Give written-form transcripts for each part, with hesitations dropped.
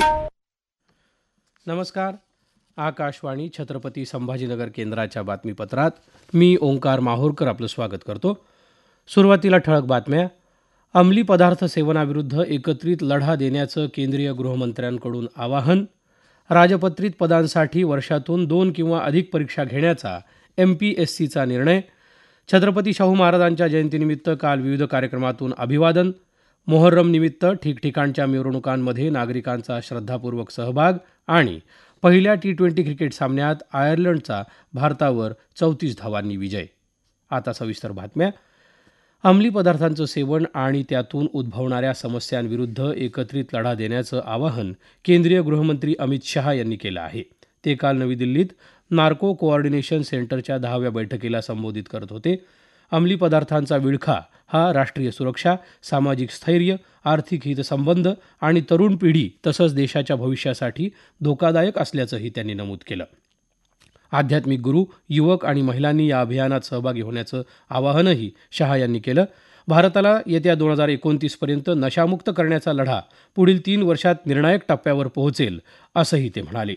नमस्कार. आकाशवाणी छत्रपती संभाजीनगर केंद्राच्या बातमीपत्रात मी ओंकार माहूरकर आपलं स्वागत करतो. सुरुवातीला ठळक बातम्या. अंमली पदार्थ सेवनाविरुद्ध एकत्रित लढा देण्याचं केंद्रीय गृहमंत्र्यांकडून आवाहन. राजपत्रित पदांसाठी वर्षातून 2 किंवा अधिक परीक्षा घेण्याचा MPSCचा निर्णय. छत्रपती शाहू महाराजांच्या जयंतीनिमित्त काल विविध कार्यक्रमातून अभिवादन. मोहर्रमनिमित्त ठिकठिकाणच्या मिरवणुकांमध्ये नागरिकांचा श्रद्धापूर्वक सहभाग. आणि पहिल्या T20 क्रिकेट सामन्यात आयर्लंडचा भारतावर 34 धावांनी विजय. आता सविस्तर बातम्या. अंमली पदार्थांचं सेवन आणि त्यातून उद्भवणाऱ्या समस्यांविरुद्ध एकत्रित लढा देण्याचं आवाहन केंद्रीय गृहमंत्री अमित शहा यांनी केलं आहे. ते काल नवी दिल्लीत नार्को कोऑर्डिनेशन सेंटरच्या 10व्या बैठकीला संबोधित करत होते. अंमली पदार्थांचा विळखा हा राष्ट्रीय सुरक्षा, सामाजिक स्थैर्य, आर्थिक हितसंबंध आणि तरुण पिढी तसंच देशाच्या भविष्यासाठी धोकादायक असल्याचंही त्यांनी नमूद केलं. आध्यात्मिक गुरू, युवक आणि महिलांनी या अभियानात सहभागी होण्याचं आवाहनही शहा यांनी केलं. भारताला येत्या 2029 पर्यंत नशामुक्त करण्याचा लढा पुढील 3 वर्षात निर्णायक टप्प्यावर पोहोचेल, असंही ते म्हणाले.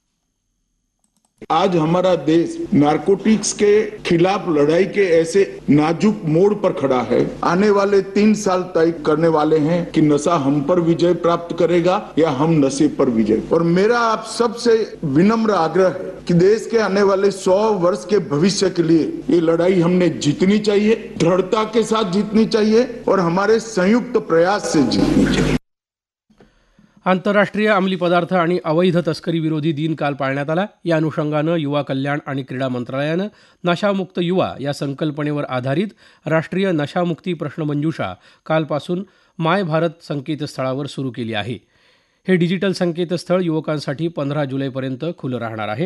आज हमारा देश नारकोटिक्स के खिलाफ लड़ाई के ऐसे नाजुक मोड़ पर खड़ा है. आने वाले 3 साल तय करने वाले हैं कि नशा हम पर विजय प्राप्त करेगा या हम नशे पर विजय. और मेरा आप सबसे विनम्र आग्रह है कि देश के आने वाले 100 वर्ष के भविष्य के लिए ये लड़ाई हमने जीतनी चाहिए, दृढ़ता के साथ जीतनी चाहिए और हमारे संयुक्त प्रयास से जीतनी चाहिए. आंतरराष्ट्रीय अंमली पदार्थ आणि अवैध तस्करी विरोधी दिन काल पाळण्यात आला. या अनुषंगानं युवा कल्याण आणि क्रीडा मंत्रालयानं नशामुक्त युवा या संकल्पनेवर आधारित राष्ट्रीय नशामुक्ती प्रश्नमंजुषा कालपासून माय भारत संकेतस्थळावर सुरू केली आहे. हे डिजिटल संकेतस्थळ युवकांसाठी 15 जुलैपर्यंत खुलं राहणार आहे.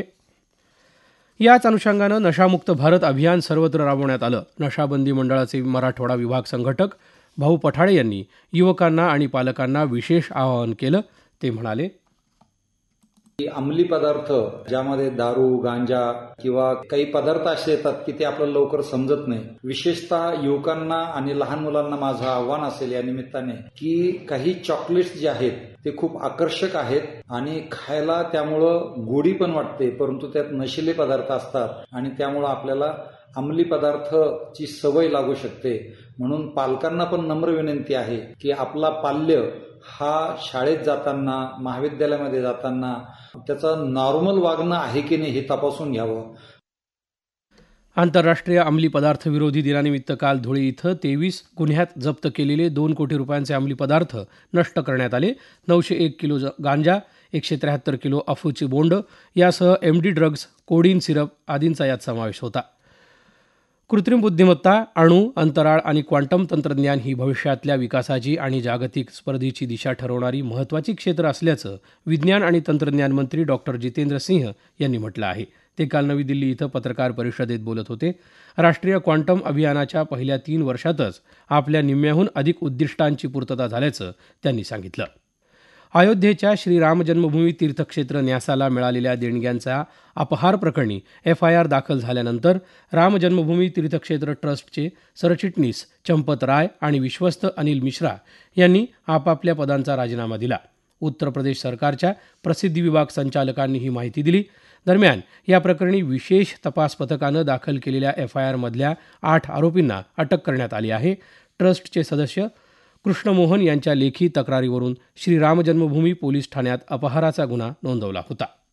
याच अनुषंगानं नशामुक्त भारत अभियान सर्वत्र राबवण्यात आलं. नशाबंदी मंडळाचे मराठवाडा विभाग संघटक भाऊ पठाळे यांनी युवकांना आणि पालकांना विशेष आवाहन केलं. ते म्हणाले, अंमली पदार्थ ज्यामध्ये दारू, गांजा किंवा काही पदार्थ असे येतात की ते आपल्याला लवकर समजत नाही. विशेषतः युवकांना आणि लहान मुलांना माझं आव्हान असेल या निमित्ताने की काही चॉकलेट्स जे आहेत ते खूप आकर्षक आहेत आणि खायला त्यामुळं गोडी पण वाटते, परंतु त्यात नशिले पदार्थ असतात आणि त्यामुळं आपल्याला अंमली पदार्थाची सवय लागू शकते. म्हणून पालकांना पण नम्र विनंती आहे की आपला पाल्य हा शाळेत जाताना, महाविद्यालयामध्ये जाताना त्याचं नॉर्मल वागणं आहे की नाही हे तपासून घ्यावं. आंतरराष्ट्रीय अंमली पदार्थ विरोधी दिनानिमित्त काल धुळे इथं 23 गुन्ह्यात जप्त केलेले 2 कोटी रुपयांचे अंमली पदार्थ नष्ट करण्यात आले. 901 किलो गांजा, 173 किलो अफूची बोंड यासह MD ड्रग्ज, कोडीन सिरप आदींचा यात समावेश होता. कृत्रिम बुद्धिमत्ता, अणु, अंतराळ आणि क्वांटम तंत्रज्ञान ही भविष्यातल्या विकासाची आणि जागतिक स्पर्धेची दिशा ठरवणारी महत्त्वाची क्षेत्र असल्याचं विज्ञान आणि तंत्रज्ञान मंत्री डॉक्टर जितेंद्र सिंह यांनी म्हटलं आहे. ते काल नवी दिल्ली इथं पत्रकार परिषदेत बोलत होते. राष्ट्रीय क्वांटम अभियानाच्या पहिल्या 3 वर्षातच आपल्या निम्म्याहून अधिक उद्दिष्टांची पूर्तता झाल्याचं त्यांनी सांगितलं. अयोध्येच्या श्रीराम जन्मभूमी तीर्थक्षेत्र न्यासाला मिळालेल्या देणग्यांचा अपहार प्रकरणी FIR दाखल झाल्यानंतर राम जन्मभूमी तीर्थक्षेत्र ट्रस्टचे सरचिटणीस चंपत राय आणि विश्वस्त अनिल मिश्रा यांनी आपापल्या पदांचा राजीनामा दिला. उत्तर प्रदेश सरकारच्या प्रसिद्धी विभाग संचालकांनी ही माहिती दिली. दरम्यान या प्रकरणी विशेष तपास पथकानं दाखल केलेल्या FIR मधल्या 8 आरोपींना अटक करण्यात आली आहे. ट्रस्टचे सदस्य कृष्णमोहन यांच्या लेखी तक्रारीवरून श्रीराम जन्मभूमी पोलीस ठाण्यात अपहाराचा गुन्हा नोंदवला होता.